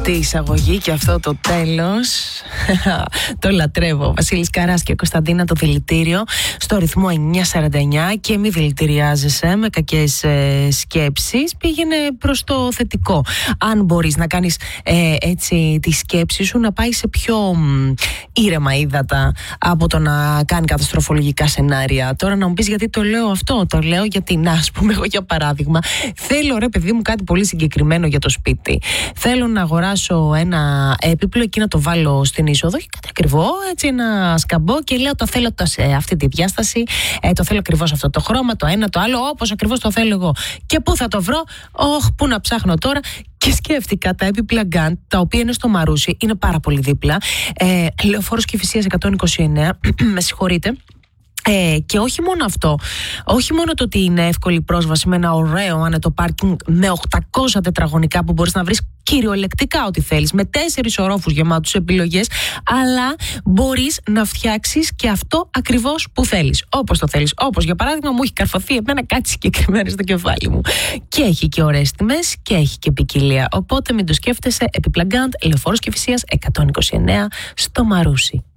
αυτή η εισαγωγή και αυτό το τέλος. Το λατρεύω. Βασίλης Καράς και Κωνσταντίνα, το δηλητήριο στο ρυθμό 949. Και μη δηλητηριάζεσαι με κακές σκέψεις. Πήγαινε προς το θετικό. Αν μπορείς να κάνεις έτσι τη σκέψη σου να πάει σε πιο ήρεμα ύδατα από το να κάνει καταστροφολογικά σενάρια. Τώρα να μου πεις γιατί το λέω αυτό. Το λέω γιατί, να, ας πούμε, εγώ για παράδειγμα, θέλω, ρε παιδί μου, κάτι πολύ συγκεκριμένο για το σπίτι. Θέλω να αγοράσω ένα έπιπλο, εκεί να το βάλω στην είσοδο και κάτι ακριβό, έτσι ένα σκαμπό, και λέω το θέλω σε αυτή τη διάσταση, το θέλω ακριβώς αυτό το χρώμα, το ένα, το άλλο, όπως ακριβώς το θέλω εγώ. Και πού θα το βρω? Πού να ψάχνω τώρα? Και σκέφτηκα τα έπιπλα Gant, τα οποία είναι στο Μαρούσι, είναι πάρα πολύ δίπλα. Λεωφόρος Κηφισίας 129, με συγχωρείτε. Και όχι μόνο αυτό, όχι μόνο το ότι είναι εύκολη πρόσβαση με ένα ωραίο άνετο πάρκινγκ με 800 τετραγωνικά που μπορείς να βρεις κυριολεκτικά ό,τι θέλεις, με 4 ορόφους γεμάτους επιλογές, αλλά μπορείς να φτιάξεις και αυτό ακριβώς που θέλεις, όπως το θέλεις. Όπως για παράδειγμα μου έχει καρφωθεί εμένα κάτι συγκεκριμένο στο κεφάλι μου. Και έχει και ωραίες τιμές και έχει και ποικιλία. Οπότε μην το σκέφτεσαι, έπιπλα Gant, Λεωφόρος Κηφισίας 129 στο Μαρούσι.